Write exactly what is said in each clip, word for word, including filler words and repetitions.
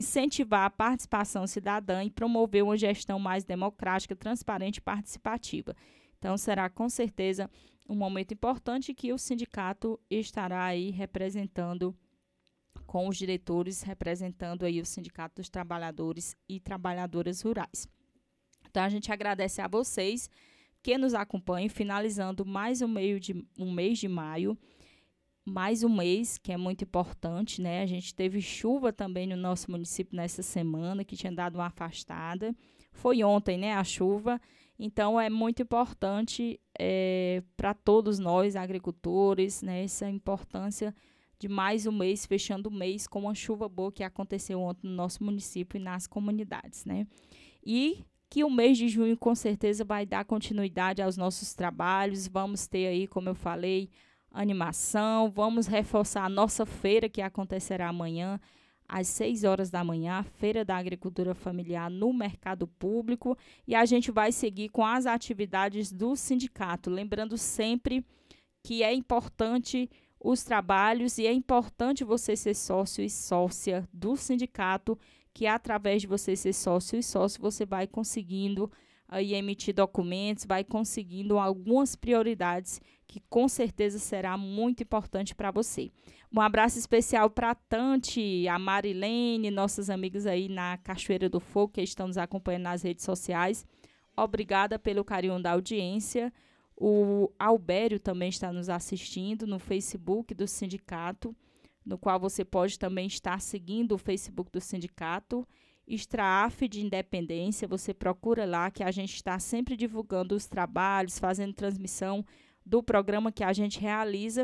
incentivar a participação cidadã e promover uma gestão mais democrática, transparente e participativa. Então, será com certeza um momento importante que o sindicato estará aí representando com os diretores, representando aí o Sindicato dos Trabalhadores e Trabalhadoras Rurais. Então, a gente agradece a vocês que nos acompanham, finalizando mais um, meio de, um mês de maio, mais um mês que é muito importante, né? A gente teve chuva também no nosso município nessa semana, que tinha dado uma afastada. Foi ontem, né, a chuva. Então, é muito importante é, para todos nós, agricultores, né, essa importância de mais um mês, fechando o mês com uma chuva boa que aconteceu ontem no nosso município e nas comunidades, né? E que o mês de junho, com certeza, vai dar continuidade aos nossos trabalhos. Vamos ter aí, como eu falei, animação. Vamos reforçar a nossa feira, que acontecerá amanhã, às seis horas da manhã, a Feira da Agricultura Familiar no Mercado Público. E a gente vai seguir com as atividades do sindicato. Lembrando sempre que é importante os trabalhos e é importante você ser sócio e sócia do sindicato, que através de você ser sócio e sócio, você vai conseguindo aí emitir documentos, vai conseguindo algumas prioridades que com certeza será muito importante para você. Um abraço especial para a Tante, a Marilene, nossas amigas aí na Cachoeira do Fogo, que estão nos acompanhando nas redes sociais. Obrigada pelo carinho da audiência. O Albério também está nos assistindo no Facebook do sindicato, no qual você pode também estar seguindo o Facebook do sindicato, Extraaf de Independência. Você procura lá, que a gente está sempre divulgando os trabalhos, fazendo transmissão do programa que a gente realiza,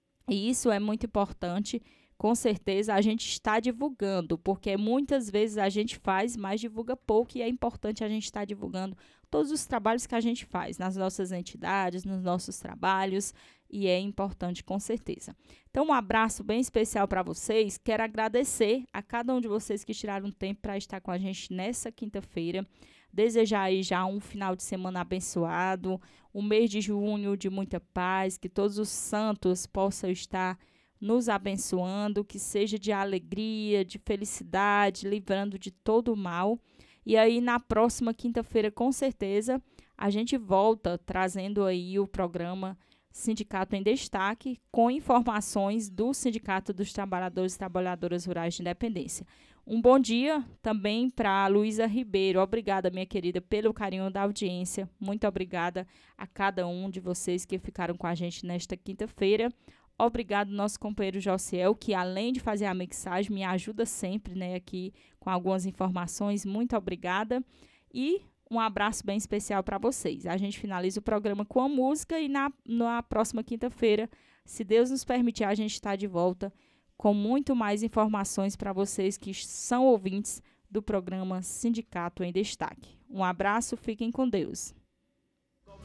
e isso é muito importante. Com certeza a gente está divulgando, porque muitas vezes a gente faz, mas divulga pouco, e é importante a gente estar divulgando todos os trabalhos que a gente faz nas nossas entidades, nos nossos trabalhos, e é importante com certeza. Então, um abraço bem especial para vocês. Quero agradecer a cada um de vocês que tiraram um tempo para estar com a gente nessa quinta-feira. Desejar aí já um final de semana abençoado, um mês de junho de muita paz, que todos os santos possam estar nos abençoando, que seja de alegria, de felicidade, livrando de todo o mal. E aí, na próxima quinta-feira, com certeza, a gente volta trazendo aí o programa Sindicato em Destaque, com informações do Sindicato dos Trabalhadores e Trabalhadoras Rurais de Independência. Um bom dia também para a Luísa Ribeiro. Obrigada, minha querida, pelo carinho da audiência. Muito obrigada a cada um de vocês que ficaram com a gente nesta quinta-feira. Obrigado, nosso companheiro Josiel, que além de fazer a mixagem, me ajuda sempre, né, aqui com algumas informações. Muito obrigada. E um abraço bem especial para vocês. A gente finaliza o programa com a música e na, na próxima quinta-feira, se Deus nos permitir, a gente está de volta com muito mais informações para vocês que são ouvintes do programa Sindicato em Destaque. Um abraço, fiquem com Deus.